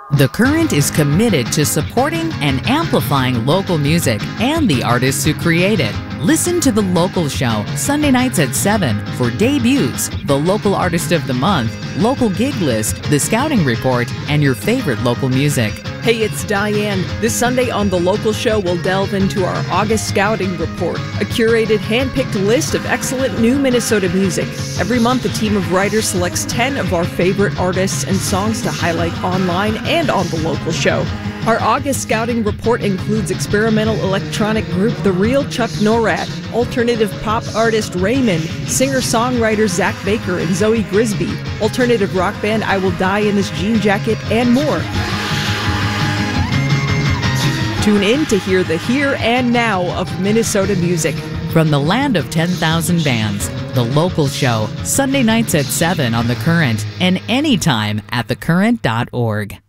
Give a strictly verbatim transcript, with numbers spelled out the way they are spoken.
The Current is committed to supporting and amplifying local music and the artists who create it. Listen to The Local Show Sunday nights at seven for debuts, the local artist of the month, local gig list, the scouting report, and your favorite local music. Hey, it's Diane. This Sunday on The Local Show, we'll delve into our August Scouting Report, a curated, hand-picked list of excellent new Minnesota music. Every month, a team of writers selects ten of our favorite artists and songs to highlight online and on The Local Show. Our August Scouting Report includes experimental electronic group The Real Chuck Norad, alternative pop artist Raymond, singer-songwriter Zach Baker and Zoe Grisby, alternative rock band I Will Die in This Jean Jacket, and more. Tune in to hear the here and now of Minnesota music. From the land of ten thousand bands, The Local Show, Sunday nights at seven on The Current and anytime at the current dot org.